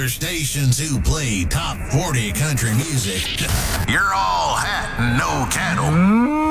other stations who play top 40 country music. You're all hat, no cattle.